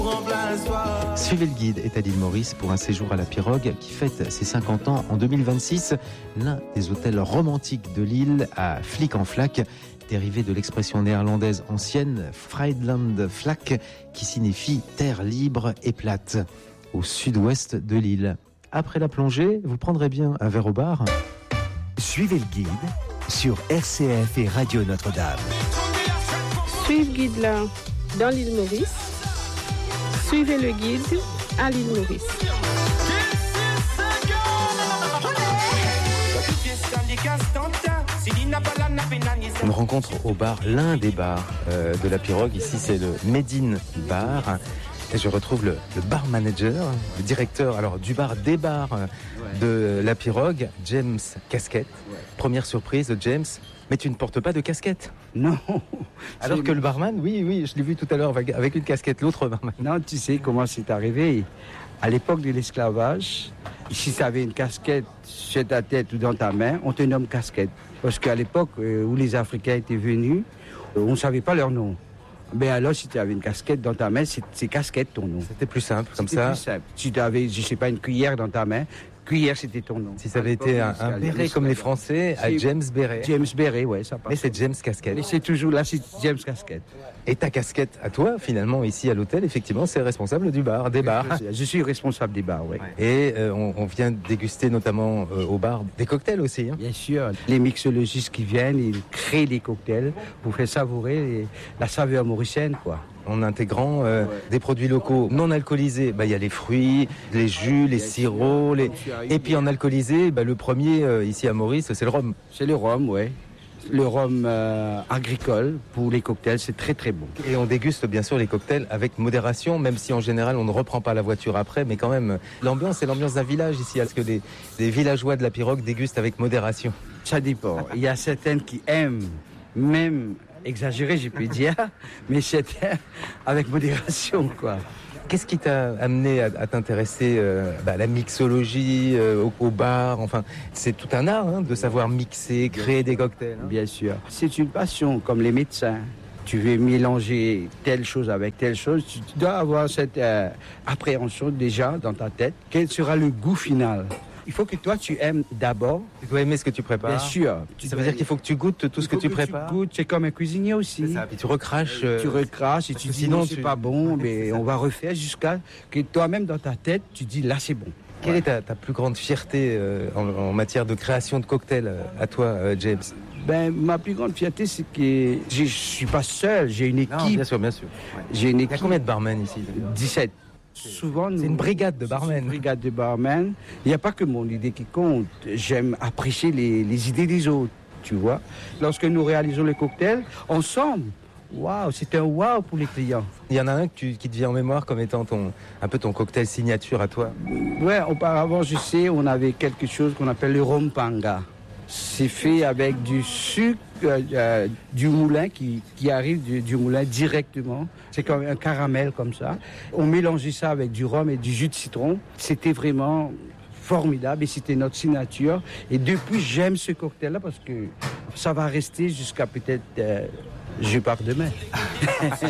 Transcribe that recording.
Suivez le guide est à l'île Maurice pour un séjour à la Pirogue qui fête ses 50 ans en 2026. L'un des hôtels romantiques de l'île à Flik en Vlak, dérivé de l'expression néerlandaise ancienne Friedland Vlak qui signifie terre libre et plate, au sud-ouest de l'île. Après la plongée, vous prendrez bien un verre au bar. Suivez le guide sur RCF et Radio Notre-Dame. Suivez le guide là dans l'île Maurice. Suivez le guide à l'île Maurice. Une rencontre au bar, l'un des bars de la Pirogue. Ici, c'est le Medine Bar. Et je retrouve le bar manager, le directeur du bar des bars de la Pirogue, James Casquette. Première surprise, James, mais tu ne portes pas de casquette. Non. Alors que le barman, oui, je l'ai vu tout à l'heure avec une casquette, l'autre barman. Non, tu sais comment c'est arrivé. À l'époque de l'esclavage, si tu avais une casquette sur ta tête ou dans ta main, on te nomme casquette. Parce qu'à l'époque où les Africains étaient venus, on ne savait pas leur nom. Mais alors, si tu avais une casquette dans ta main, c'est casquette ton nom. C'était plus simple, comme ça. C'était plus simple. Si tu avais, je sais pas, une cuillère dans ta main, cuillère, c'était ton nom. Si ça avait été un béret comme les Français, à James Béret. James Béret, ouais, ça passe. Mais c'est James Casquette. Mais c'est toujours là, c'est James Casquette. Et ta casquette à toi, finalement, ici à l'hôtel, effectivement, c'est responsable du bar, des bars. Je suis responsable des bars, oui. Et on vient déguster notamment au bar des cocktails aussi. Hein. Bien sûr. Les mixologistes qui viennent, ils créent des cocktails pour faire savourer la saveur mauricienne, quoi. En intégrant des produits locaux non alcoolisés, il y a les fruits, les jus, les sirops, et puis en alcoolisé, le premier ici à Maurice, c'est le rhum. C'est le rhum, oui. Le rhum agricole pour les cocktails, c'est très très bon. Et on déguste bien sûr les cocktails avec modération, même si en général on ne reprend pas la voiture après, mais quand même, l'ambiance, c'est l'ambiance d'un village ici. Est-ce que des villageois de la Pirogue dégustent avec modération? Ça dépend. Il y a certaines qui aiment même exagéré, j'ai pu dire, mais c'était avec modération, quoi. Qu'est-ce qui t'a amené à t'intéresser à la mixologie, au bar? Enfin, c'est tout un art de savoir mixer, créer des cocktails. Hein. Bien sûr. C'est une passion, comme les médecins. Tu veux mélanger telle chose avec telle chose, tu dois avoir cette appréhension déjà dans ta tête. Quel sera le goût final? Il faut que toi, tu aimes d'abord. Tu dois aimer ce que tu prépares. Bien sûr. Ça veut dire qu'il faut que tu goûtes tout ce que tu prépares. Tu goûtes, c'est comme un cuisinier aussi. C'est ça. Puis tu recraches. Tu recraches et tu dis sinon c'est pas bon, mais on va refaire jusqu'à que toi-même dans ta tête, tu dis là c'est bon. Quelle est ta plus grande fierté en matière de création de cocktails à toi, James? Ma plus grande fierté, c'est que je suis pas seul, j'ai une équipe. Non, bien sûr. Ouais. J'ai une équipe. Il y a combien de barmen ici? 17. Souvent, c'est une brigade de barmen. Une brigade de barmen. Il n'y a pas que mon idée qui compte. J'aime apprécier les idées des autres, tu vois. Lorsque nous réalisons les cocktails, ensemble, waouh, c'est un waouh pour les clients. Il y en a un qui te vient en mémoire comme étant un peu ton cocktail signature à toi? Ouais, auparavant, je sais, on avait quelque chose qu'on appelle le rhum panga. C'est fait avec du sucre du moulin qui arrive du moulin directement. C'est comme un caramel comme ça. On mélangeait ça avec du rhum et du jus de citron. C'était vraiment formidable et c'était notre signature. Et depuis, j'aime ce cocktail-là parce que ça va rester jusqu'à peut-être, je pars demain.